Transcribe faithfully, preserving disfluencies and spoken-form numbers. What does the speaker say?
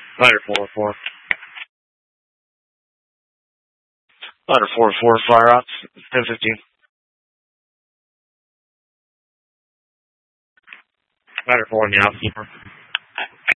Ladder four four. Ladder four four, fire ops, ten fifteen. Ladder four in the outkeeper.